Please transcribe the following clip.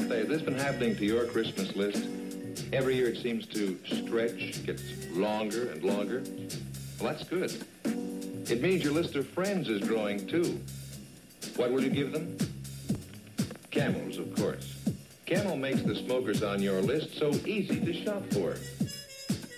say, has this been happening to your Christmas list? Every year it seems to stretch, gets longer and longer. Well, that's good. It means your list of friends is growing, too. What will you give them? Camels, of course. Camel makes the smokers on your list so easy to shop for.